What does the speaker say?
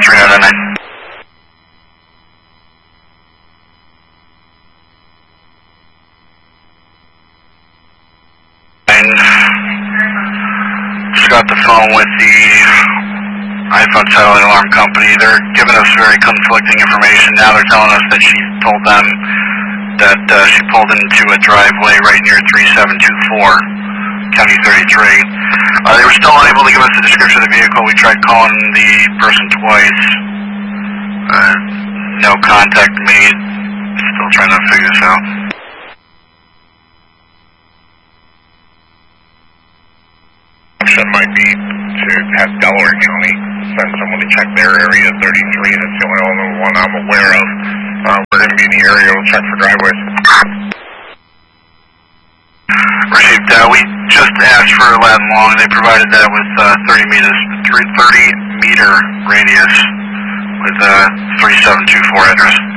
3999. Just got the phone with the iPhone satellite alarm company. They're giving us very conflicting information. Now they're telling us that she told them that she pulled into a driveway right near 3724 County 33. They were still unable to give us a description of the vehicle. We tried calling the person twice. No contact made. Still trying to figure this out. Option might be to have Delaware County send someone to check their area 33. That's the only one I'm aware of. We're going to be in the area. We'll check for driveways. Received. We just asked for Lat and Long. They provided that with 30 meter radius with 3724 address.